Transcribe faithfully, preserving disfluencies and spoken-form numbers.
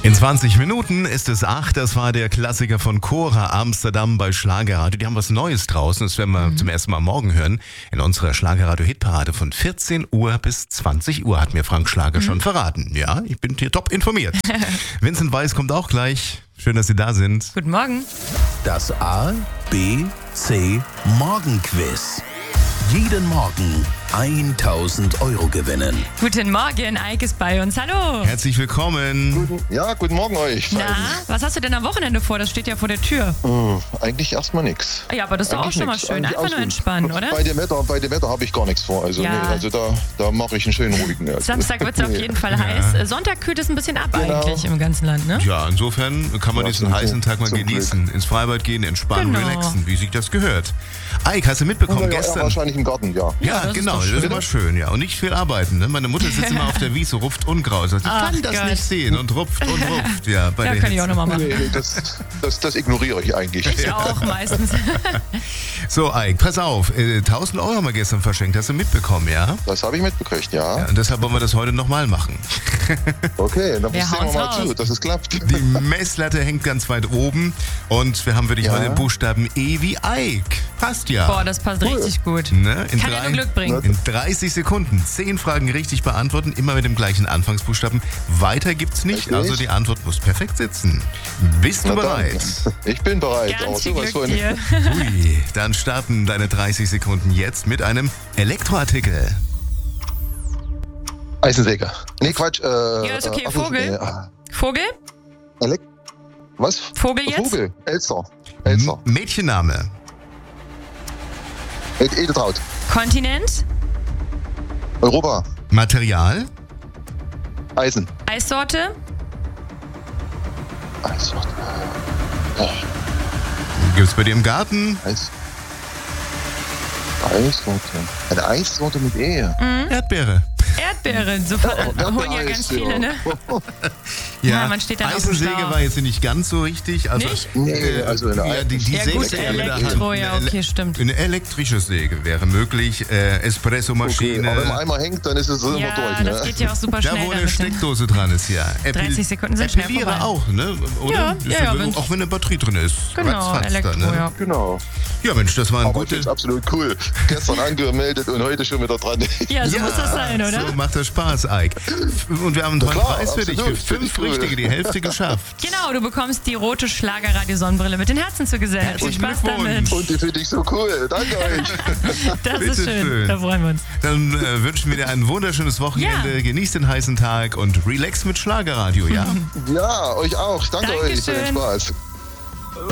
In zwanzig Minuten ist es acht. Das war der Klassiker von Cora Amsterdam bei Schlagerradio. Die haben was Neues draußen. Das werden wir mhm. zum ersten Mal morgen hören. In unserer Schlagerradio-Hitparade von vierzehn Uhr bis zwanzig Uhr hat mir Frank Schlager mhm. schon verraten. Ja, ich bin hier top informiert. Vincent Weiss kommt auch gleich. Schön, dass Sie da sind. Guten Morgen. Das A, B, C Morgenquiz. Jeden Morgen tausend Euro gewinnen. Guten Morgen, Eike ist bei uns. Hallo. Herzlich willkommen. Guten, ja, guten Morgen euch. Na, was hast du denn am Wochenende vor? Das steht ja vor der Tür. Oh, eigentlich erstmal nichts. Ja, aber das ist doch auch schon mal schön. Einfach nur entspannen, oder? Bei dem Wetter, bei dem Wetter habe ich gar nichts vor. Also, ja. nee, also da, da mache ich einen schönen ruhigen. Also. Samstag wird es auf jeden Fall heiß. Ja. Sonntag kühlt es ein bisschen ab Genau. eigentlich im ganzen Land, ne? Ja, insofern kann man Ja, diesen zum- heißen Tag mal zum genießen. Ins Freibad gehen, entspannen, Genau. relaxen, wie sich das gehört. Eike, hast du mitbekommen Ja, ja, gestern? wahrscheinlich im Garten, ja. Ja, das ist genau, doch das ist schön. immer schön, ja. Und nicht viel arbeiten, ne? Meine Mutter sitzt immer auf der Wiese, ruft Unkraut. Sagt, ich Ach kann das Gott. nicht sehen und rupft und rupft. Ja, bei Ja, der kann ich auch Hitze. nochmal machen. Nee, nee, das, das, das ignoriere ich eigentlich. Ich auch meistens. So, Eike, pass auf. Äh, tausend Euro haben wir gestern verschenkt. Hast du mitbekommen, ja? Das habe ich mitbekriegt, ja. Ja, und deshalb wollen wir das heute nochmal machen. Okay, dann Wir sehen wir haut's mal raus. zu, dass es klappt. Die Messlatte hängt ganz weit oben und wir haben für dich Ja. heute den Buchstaben E wie Eike. Passt ja. Boah, das passt Cool. richtig gut. Ne? In Kann ja nur Glück bringen. In dreißig Sekunden zehn Fragen richtig beantworten, immer mit dem gleichen Anfangsbuchstaben. Weiter gibt's nicht, Richtig. also die Antwort muss perfekt sitzen. Bist du Na dann. bereit? Ich bin bereit. Ganz aber viel sowas Glück von. dir. Ui, dann starten deine dreißig Sekunden jetzt mit einem Elektroartikel. Eisensäge. Nee, Quatsch. Äh, Ja, ist okay. äh, Vogel? äh, ah, Vogel? Elek Was? Vogel jetzt? Vogel. Elster. Elster. M- Mädchenname. Ed Edeltraut. Kontinent? Europa. Material. Eisen. Eissorte? Eissorte. Gibt's bei dir im Garten? Eis. Eissorte. Eine Eissorte mit E. Erdbeere. Erdbeeren. So Oh, holen ja ganz Erdbeereis, viele, ja. ne? Ja, man steht dann auf dem Eisensäge Schlauch. war jetzt nicht ganz so richtig. Also, Nicht? Nee, also eine ja, die, die Ja Säge gut, ist ja mit der Elektro, Hand. ja, Eine okay, Ele- stimmt. Eine elektrische Säge wäre möglich. Äh, Okay, Espressomaschine. aber wenn man einmal hängt, dann ist es immer Ja, durch. Ne? das geht ja auch super Da, schnell. wo eine damit, ne? Steckdose dran ist, ja. dreißig Sekunden sind schnell Appelliere vorbei. auch, ne? Oder? Ja, Ist ja, ja, wenn's- auch wenn eine Batterie drin ist. Genau, Ratzfatz Elektro, dann, ne? ja. Genau. Ja, Mensch, das waren Aber gute... das ist absolut cool. Gestern angemeldet und heute schon wieder dran. Ja, so muss das sein, oder? So macht das Spaß, Eike. Und wir haben einen tollen klar, Preis für dich. Für absolut. fünf Finde ich cool. Richtige, die Hälfte geschafft. Genau, du bekommst die rote Schlagerradio-Sonnenbrille mit den Herzen zugesellt. Viel Herzlichen Spaß damit. Glückwunsch. Und die finde ich so cool. Danke euch. Das Bitte ist schön. schön. Da freuen wir uns. Dann äh, wünschen wir dir ein wunderschönes Wochenende. Ja. Genießt den heißen Tag und relax mit Schlagerradio, ja? Ja, euch auch. Danke euch für den Dankeschön. Spaß.